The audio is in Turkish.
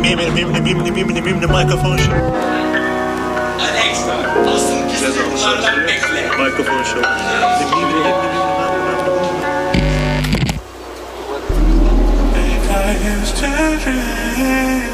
Mimli mikrofon show. Alexa, asıl bizi bunlardan bekle. Mikrofon show. I used to dream